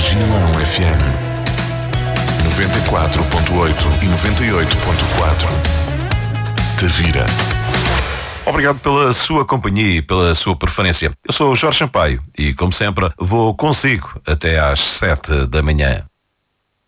Gilão FM 94.8 e 98.4. Tavira. Obrigado pela sua companhia e pela sua preferência. Eu sou o Jorge Sampaio e, como sempre, vou consigo até às 7 da manhã.